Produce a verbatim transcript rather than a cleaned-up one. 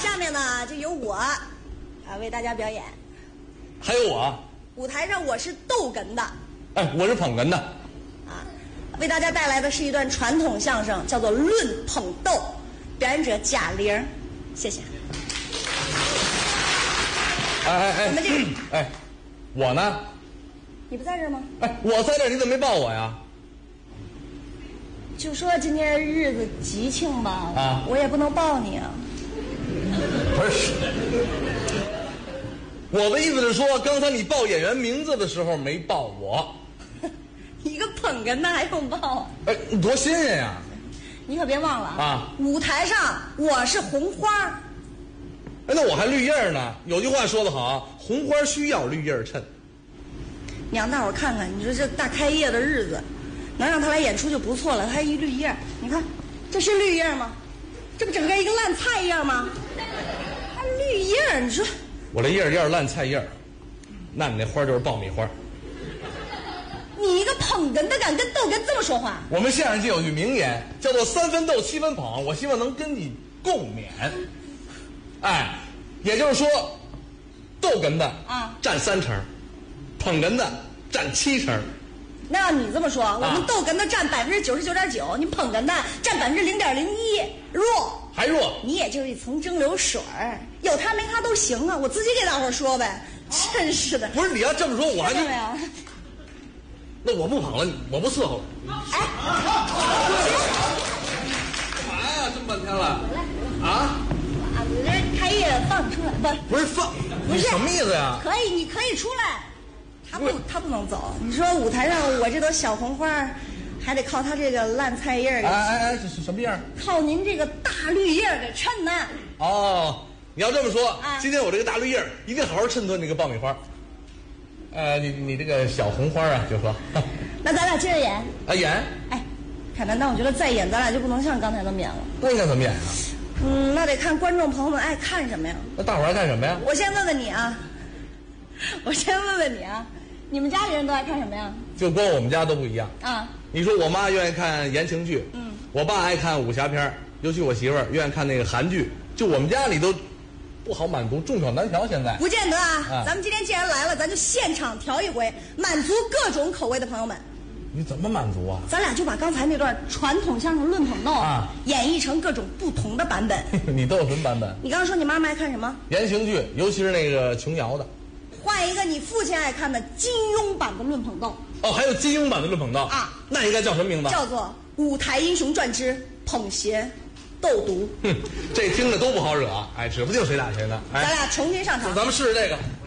下面呢就由我啊为大家表演。 还有我， 舞台上我是逗哏的， 哎，我是捧哏的。 啊，为大家带来的是一段传统相声，叫做《论捧逗》，表演者贾玲，谢谢。 哎哎哎， 我们这个， 哎，我呢？ 你不在这儿吗？ 哎，我在这儿，你怎么没抱我呀？ 就说今天日子吉庆吧， 啊， 我也不能抱你啊。 不是，我的意思是说，刚才你报演员名字的时候没抱我。 一个捧哏的还用抱啊？ 哎，多新鲜呀！ 你可别忘了啊， 舞台上我是红花。 哎，那我还绿叶呢。有句话说得好，红花需要绿叶衬。 你让大伙看看，你说这大开业的日子，能让他来演出就不错了。他还一绿叶，你看，这是绿叶吗？这不整个一个烂菜叶吗？还绿叶，你说我这叶儿叶儿烂菜叶儿，那你那花就是爆米花。 你一个捧哏的敢跟逗哏这么说话？ 我们相声界有句名言，叫做三分逗，七分捧。我希望能跟你共勉。哎，也就是说，逗哏的啊占三成，捧哏的占七成。 那要你这么说， 啊、 我们逗哏的占百分之九十九点九，你捧哏的占百分之零点零一，弱还弱。 你也就是一层蒸馏水儿，有他没他都行啊。我自己给大伙儿说呗，真是的。 不是你要这么说，我还听见没有？ 那我不捧了，我不伺候了。 哎， 干嘛呀？这么半天了？啊？ 啊，你这开业放出来不？ 不是放， 不是你什么意思呀？ 可以，你可以出来。他不，他不能走。你说舞台上我这朵小红花，还得靠他这个烂菜叶儿给。 哎哎哎，这是什么样？ 靠您这个大绿叶儿给衬呢。 哦，你要这么说， 啊、 今天我这个大绿叶儿一定好好衬托你这个爆米花。呃，你你这个小红花啊，就说。 那咱俩接着演。 啊，演。 哎，凯南，但我觉得再演咱俩就不能像刚才那么演了。 那应该怎么演啊？ 嗯，那得看观众朋友们爱看什么呀。 那大伙儿爱看什么呀？ 我先问问你啊，我先问问你啊，你们家里人都爱看什么呀？ 就光我们家都不一样啊。 你说我妈愿意看言情剧，嗯，我爸爱看武侠片，尤其我媳妇儿愿意看那个韩剧。就我们家里都不好满足，众口难调。现在不见得啊， 啊咱们今天既然来了，咱就现场调一回，满足各种口味的朋友们。 你怎么满足啊？ 咱俩就把刚才那段传统相声论捧逗啊演绎成各种不同的版本。 你都有什么版本？ 你刚刚说你妈妈爱看什么？ 言情剧，尤其是那个琼瑶的。 换一个你父亲爱看的金庸版的论捧逗。 哦，还有金庸版的论捧逗啊， 那应该叫什么名字？ 叫做《舞台英雄传之捧邪斗毒》。 哼，这听着都不好惹，哎，指不定谁打谁呢。哎， 咱俩重新上场。 咱们试试这个。